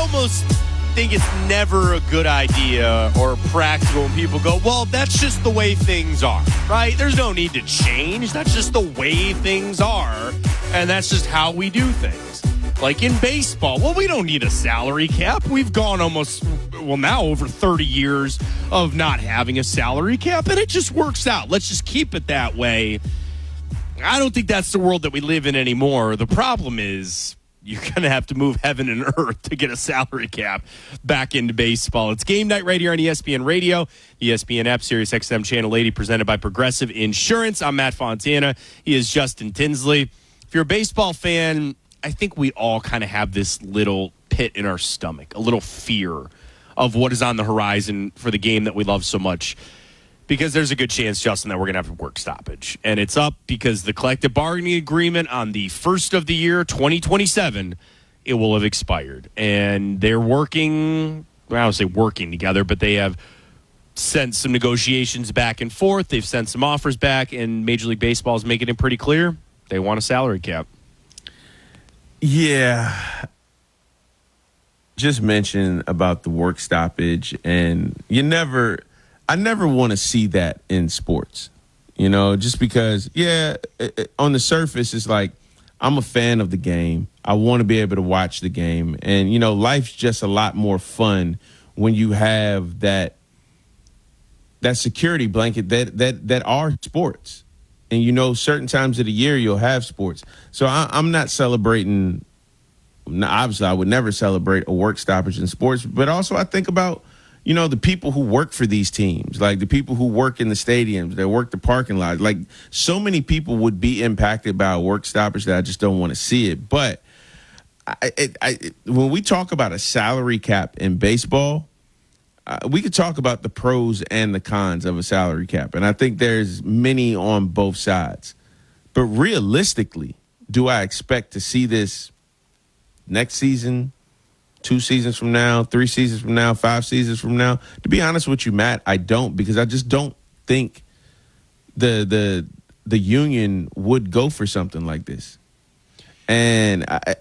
almost think it's never a good idea or practical when people go, well, that's just the way things are, right? There's no need to change. That's just the way things are, and that's just how we do things. Like in baseball, well, we don't need a salary cap. We've gone now over 30 years of not having a salary cap, and it just works out. Let's just keep it that way. I don't think that's the world that we live in anymore. The problem is you're going to have to move heaven and earth to get a salary cap back into baseball. It's Game Night right here on ESPN Radio, ESPN app, Sirius XM Channel 80, presented by Progressive Insurance. I'm Matt Fontana. He is Justin Tinsley. If you're a baseball fan, I think we all kind of have this little pit in our stomach, a little fear of what is on the horizon for the game that we love so much. Because there's a good chance, Justin, that we're going to have a work stoppage. And it's up because the collective bargaining agreement on the first of the year, 2027, it will have expired. And they're working, well, I don't say working together, but they have sent some negotiations back and forth. They've sent some offers back, and Major League Baseball is making it pretty clear they want a salary cap. Yeah. Just mention about the work stoppage, and I never want to see that in sports, just because, on the surface, it's like I'm a fan of the game. I want to be able to watch the game. And, life's just a lot more fun when you have that security blanket that are sports. And, certain times of the year you'll have sports. So I'm not celebrating. Obviously, I would never celebrate a work stoppage in sports. But also I think about, the people who work for these teams, like the people who work in the stadiums, that work the parking lot. Like, so many people would be impacted by a work stoppage that I just don't want to see it. But when we talk about a salary cap in baseball, we could talk about the pros and the cons of a salary cap. And I think there's many on both sides. But realistically, do I expect to see this next season, 2 seasons from now, 3 seasons from now, 5 seasons from now? To be honest with you, Matt, I don't, because I just don't think the union would go for something like this. And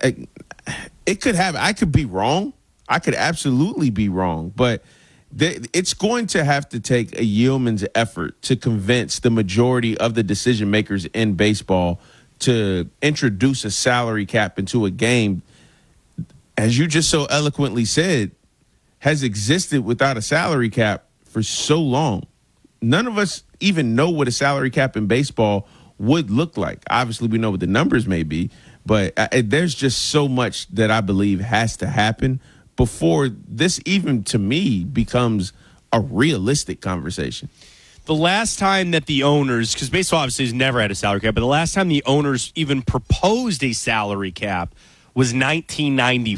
it could happen. I could be wrong. I could absolutely be wrong. But it's going to have to take a yeoman's effort to convince the majority of the decision makers in baseball to introduce a salary cap into a game, as you just so eloquently said, has existed without a salary cap for so long. None of us even know what a salary cap in baseball would look like. Obviously, we know what the numbers may be, but there's just so much that I believe has to happen before this, even to me, becomes a realistic conversation. The last time that the owners, because baseball obviously has never had a salary cap, but the last time the owners even proposed a salary cap was 1994.